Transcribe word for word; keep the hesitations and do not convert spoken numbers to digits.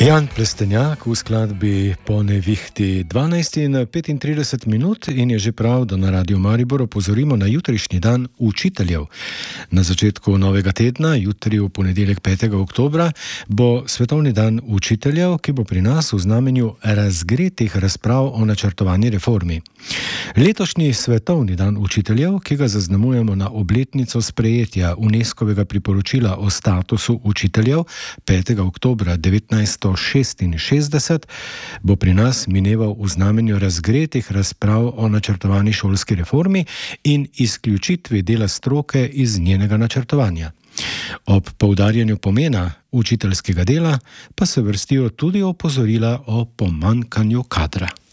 Jan Plestenjak v skladbi Po nevihti dvanajst in petintrideset minut in je že prav, da na Radio Maribor opozorimo na jutrišnji dan učiteljev. Na začetku novega tedna, jutri v ponedeljek petega oktobra, bo svetovni dan učiteljev, ki bo pri nas v znamenju razgretih razprav o načrtovani reformi. Letošnji svetovni dan učiteljev, ki ga zaznamujemo na obletnico sprejetja UNESCO-vega priporočila o statusu učiteljev petega oktobra devetnajststo šestinšestdeset, bo pri nas mineval v znamenju razgretih razprav o načrtovani šolski reformi in izključitvi dela stroke iz njenega načrtovanja. Ob poudarjanju pomena učiteljskega dela pa se vrstijo tudi opozorila o pomanjkanju kadra.